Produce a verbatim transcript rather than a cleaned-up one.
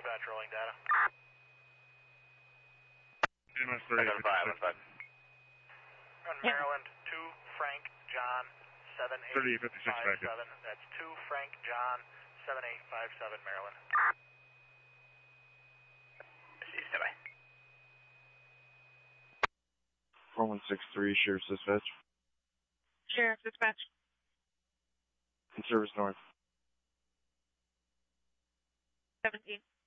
dispatch, rolling data. seven five, one five. On Maryland, two Frank John, seven eight five seven. That's two Frank John, seven eight five seven, Maryland. See, stand by. four one six three, Sheriff's Dispatch. Sheriff's Dispatch. In service north. seventeen.